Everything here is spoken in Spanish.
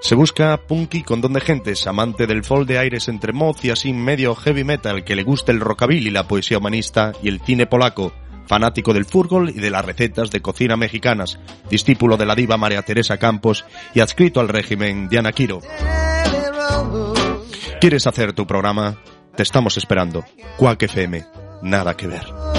Se busca punky con don de gentes, amante del folk de aires entre mod y así medio heavy metal, que le guste el rockabilly, la poesía humanista y el cine polaco, fanático del fútbol y de las recetas de cocina mexicanas, discípulo de la diva María Teresa Campos y adscrito al régimen Diana Quiro. ¿Quieres hacer tu programa? Te estamos esperando. Quack FM, nada que ver.